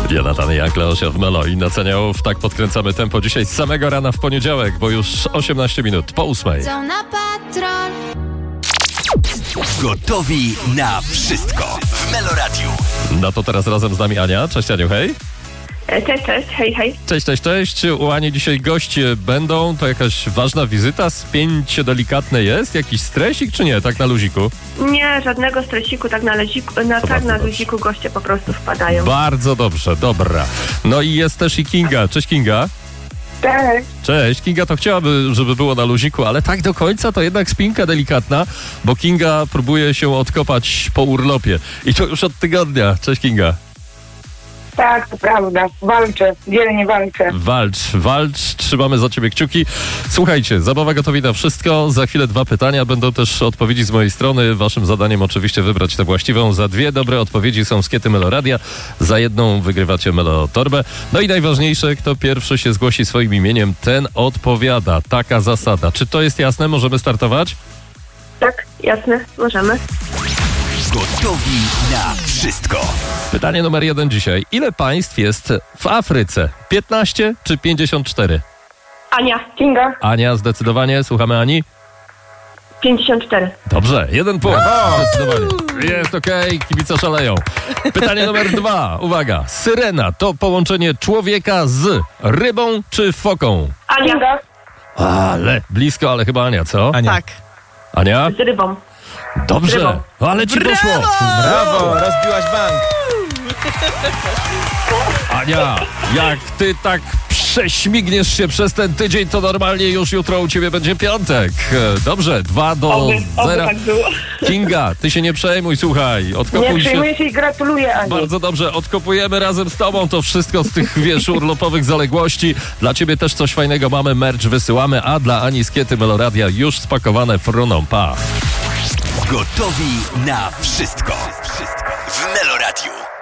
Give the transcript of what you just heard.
Jonathan Jankleosia w Melo i Naceniałów. Tak podkręcamy tempo dzisiaj z samego rana w poniedziałek, bo już 18 minut po 8. Gotowi na wszystko w Melo Radio. No to teraz razem z nami Ania. Cześć Aniu, hej. Cześć, hej. Cześć. U Ani dzisiaj goście będą. To jakaś ważna wizyta? Spięcie delikatne jest? Jakiś stresik czy nie? Tak na luziku? Nie, żadnego stresiku, tak na luziku goście po prostu wpadają. Bardzo dobrze, dobra. No i jest też i Kinga. Cześć Kinga. Cześć. Kinga to chciałaby, żeby było na luziku, ale tak do końca to jednak spinka delikatna, bo Kinga próbuje się odkopać po urlopie. I to już od tygodnia. Cześć Kinga. Tak, to prawda. Walczę, dzielnie walczę. Walcz, trzymamy za ciebie kciuki. Słuchajcie, zabawa gotowi na wszystko. Za chwilę 2 pytania, będą też odpowiedzi z mojej strony. Waszym zadaniem oczywiście wybrać tę właściwą. Za 2 dobre odpowiedzi są skiety Melo Radia. Za 1 wygrywacie Melo Torbę. No i najważniejsze, kto pierwszy się zgłosi swoim imieniem, ten odpowiada. Taka zasada. Czy to jest jasne? Możemy startować? Tak, jasne, możemy. Gotowi na wszystko. Pytanie numer 1 dzisiaj. Ile państw jest w Afryce? 15 czy 54? Ania, Kinga, Ania, zdecydowanie. Słuchamy Ani. 54. Dobrze, 1 punkt. Zdecydowanie. Jest okej, kibice szaleją. Pytanie numer 2. Uwaga. Syrena to połączenie człowieka z rybą czy foką? Ania, Kinga, Ale blisko, ale chyba Ania, co? Ania. Tak. Ania? z rybą. Dobrze, Rybą. ale ci poszło. Brawo, rozbiłaś bank. Ania, jak ty tak prześmigniesz się przez ten tydzień, to normalnie już jutro u ciebie będzie piątek. Dobrze, 2-0. Oby tak było. Kinga, ty się nie przejmuj, słuchaj. nie Odkopuj się. przejmuję się i gratuluję, Ani. Bardzo dobrze, odkopujemy razem z tobą to wszystko z tych, wiesz, urlopowych zaległości. Dla ciebie też coś fajnego mamy, merch wysyłamy, a dla Ani skiety Melo Radia już spakowane fruną. Pa! Gotowi na wszystko w Melo Radio.